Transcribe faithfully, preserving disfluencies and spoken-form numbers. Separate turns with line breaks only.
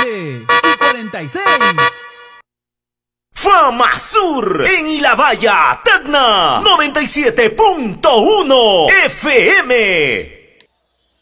siete y cuarenta y seis.
Fama Sur en Ilabaya, Tacna, noventa y siete punto uno F M.